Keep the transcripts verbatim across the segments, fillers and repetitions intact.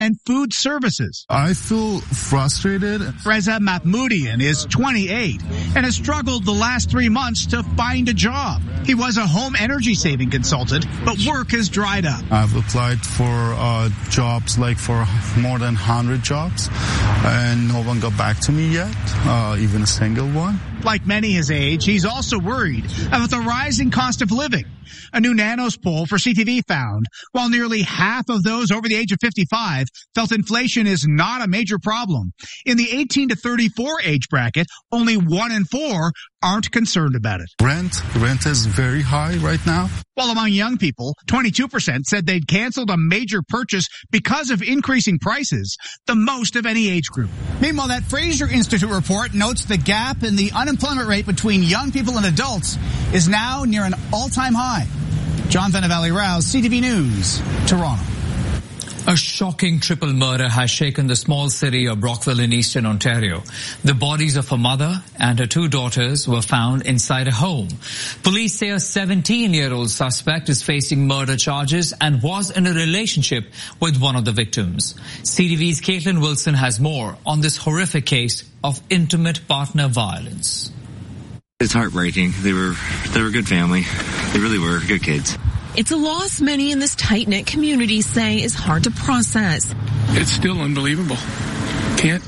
and food services. I feel frustrated. Reza Mahmoudian is twenty-eight and has struggled the last three months to find a job. He was a home energy saving consultant, but work has dried up. I've applied for uh, jobs like for more than one hundred jobs, and no one got back to me yet, uh, even a single one. Like many his age, he's also worried about the rising cost of living. A new Nanos poll for C T V found, while nearly half of those over the age of fifty-five felt inflation is not a major problem, in the eighteen to thirty-four age bracket, only one in four aren't concerned about it. Rent, rent is very high right now. While among young people, twenty-two percent said they'd canceled a major purchase because of increasing prices, the most of any age group. Meanwhile, that Fraser Institute report notes the gap in the unemployment rate between young people and adults is now near an all-time high. John Valley-Rouse, C T V News, Toronto. A shocking triple murder has shaken the small city of Brockville in eastern Ontario. The bodies of a mother and her two daughters were found inside a home. Police say a seventeen-year-old suspect is facing murder charges and was in a relationship with one of the victims. C T V's Caitlin Wilson has more on this horrific case of intimate partner violence. It's heartbreaking. They were, they were a good family. They really were good kids. It's a loss many in this tight-knit community say is hard to process. It's still unbelievable. Can't,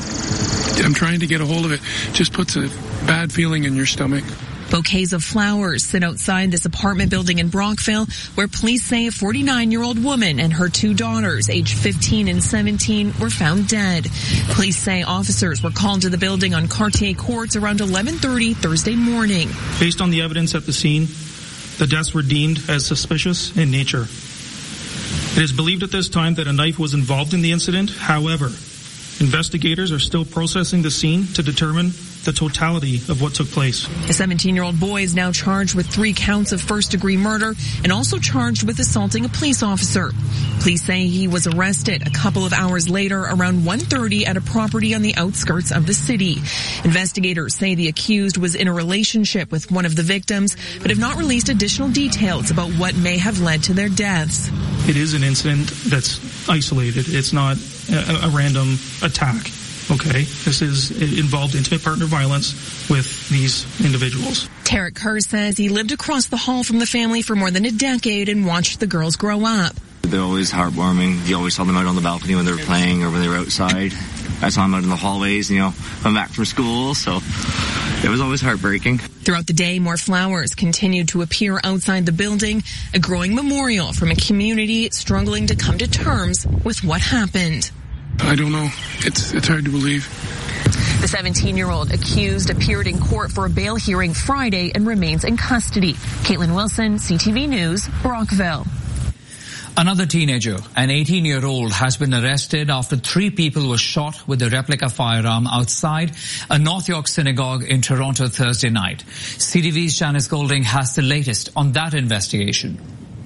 I'm trying to get a hold of it. Just puts a bad feeling in your stomach. Bouquets of flowers sit outside this apartment building in Brockville, where police say a forty-nine-year-old woman and her two daughters, aged fifteen and seventeen, were found dead. Police say officers were called to the building on Cartier Courts around eleven thirty Thursday morning. Based on the evidence at the scene, the deaths were deemed as suspicious in nature. It is believed at this time that a knife was involved in the incident. However, investigators are still processing the scene to determine the totality of what took place. A seventeen-year-old boy is now charged with three counts of first-degree murder and also charged with assaulting a police officer. Police say he was arrested a couple of hours later around one thirty at a property on the outskirts of the city. Investigators say the accused was in a relationship with one of the victims, but have not released additional details about what may have led to their deaths. It is an incident that's isolated. It's not a, a random attack. Okay, this is it involved intimate partner violence with these individuals. Tarek Kerr says he lived across the hall from the family for more than a decade and watched the girls grow up. They're always heartwarming. You always saw them out on the balcony when they were playing or when they were outside. I saw them out in the hallways, you know, coming back from school, so it was always heartbreaking. Throughout the day, more flowers continued to appear outside the building, a growing memorial from a community struggling to come to terms with what happened. I don't know. It's it's hard to believe. The seventeen-year-old accused appeared in court for a bail hearing Friday and remains in custody. Caitlin Wilson, C T V News, Brockville. Another teenager, an eighteen-year-old, has been arrested after three people were shot with a replica firearm outside a North York synagogue in Toronto Thursday night. C T V's Janice Golding has the latest on that investigation.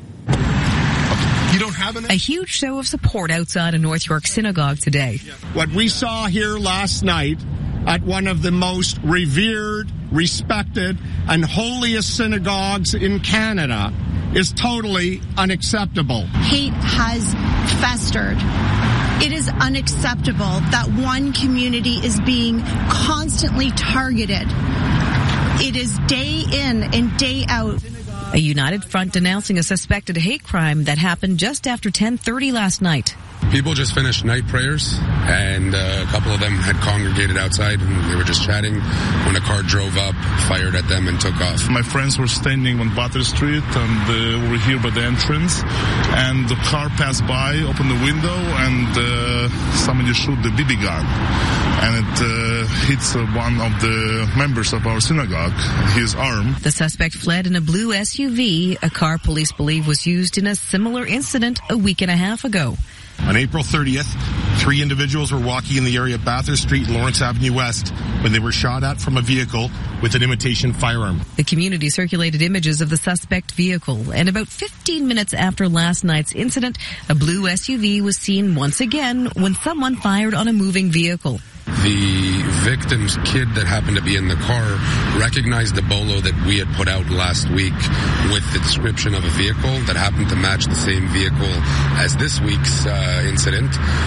You don't have an- A huge show of support outside a North York synagogue today. What we saw here last night at one of the most revered, respected, and holiest synagogues in Canada is totally unacceptable. Hate has festered. It is unacceptable that one community is being constantly targeted. It is day in and day out. A united front denouncing a suspected hate crime that happened just after ten thirty last night. People just finished night prayers, and uh, a couple of them had congregated outside, and they were just chatting when a car drove up, fired at them, and took off. My friends were standing on Butter Street, and uh, were here by the entrance, and the car passed by, opened the window, and uh, somebody shoot the B B gun. And it uh, hits uh, one of the members of our synagogue, his arm. The suspect fled in a blue S U V, a car police believe was used in a similar incident a week and a half ago. On April thirtieth, three individuals were walking in the area of Bathurst Street and Lawrence Avenue West when they were shot at from a vehicle with an imitation firearm. The community circulated images of the suspect vehicle, and about fifteen minutes after last night's incident, a blue S U V was seen once again when someone fired on a moving vehicle. The victim's kid that happened to be in the car recognized the bolo that we had put out last week with the description of a vehicle that happened to match the same vehicle as this week's uh, incident.